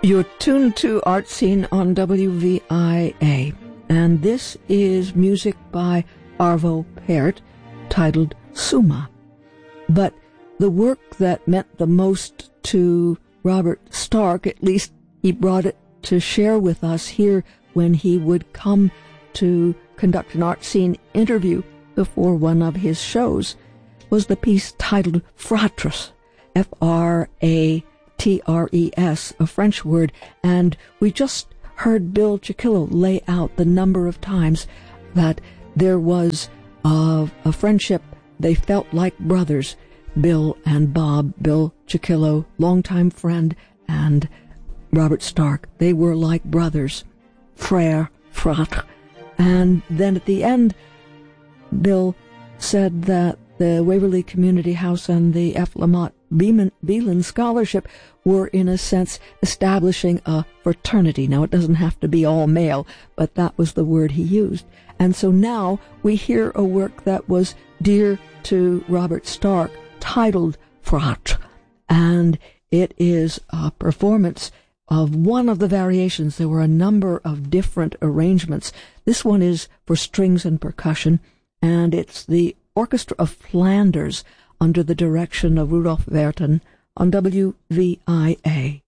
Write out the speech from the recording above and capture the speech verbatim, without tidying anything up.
You're tuned to Art Scene on W V I A, and this is music by Arvo Pärt titled Summa. But the work that meant the most to Robert Stark, at least he brought it to share with us here when he would come to conduct an Art Scene interview before one of his shows, was the piece titled Fratres, F R A T R E S, a French word, and we just heard Bill Chiquillo lay out the number of times that there was uh, a friendship. They felt like brothers, Bill and Bob, Bill Chiquillo, longtime friend, and Robert Stark. They were like brothers, frère, fratre. And then at the end, Bill said that the Waverly Community House and the F. Lamont Beelan Scholarship were, in a sense, establishing a fraternity. Now, it doesn't have to be all male, but that was the word he used. And so now we hear a work that was dear to Robert Stark, titled Fratres, and it is a performance of one of the variations. There were a number of different arrangements. This one is for strings and percussion, and it's the Orchestra of Flanders under the direction of Rudolf Verton on W V I A.